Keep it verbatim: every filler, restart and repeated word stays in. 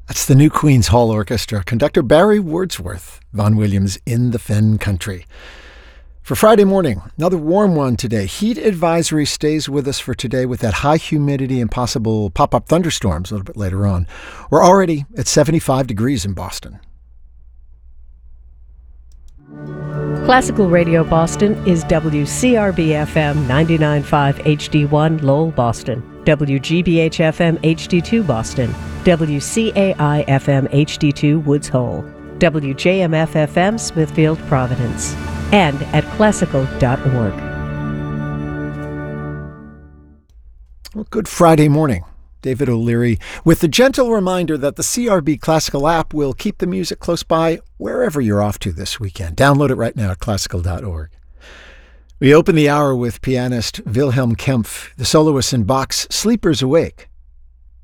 That's the new Queen's Hall Orchestra, conductor Barry Wordsworth, Vaughan Williams in the Fen Country. For Friday morning, another warm one today. Heat advisory stays with us for today with that high humidity and possible pop-up thunderstorms a little bit later on. We're already at seventy-five degrees in Boston. Classical Radio Boston is W C R B F M ninety-nine point five H D one Lowell, Boston, W G B H F M H D two Boston, W C A I F M H D two Woods Hole, W J M F F M Smithfield, Providence, and at classical dot org. Well, good Friday morning. David O'Leary with the gentle reminder that the C R B Classical app will keep the music close by wherever you're off to this weekend. Download it right now at classical dot org. We open the hour with pianist Wilhelm Kempff, the soloist in Bach's Sleepers Awake.